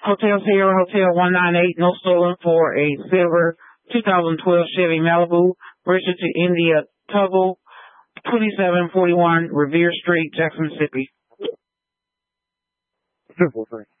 Hotel Sierra Hotel 198, no stolen, for a silver 2012 Chevy Malibu, registered to India Tuggle, 2741 Revere Street, Jackson, Mississippi. 243.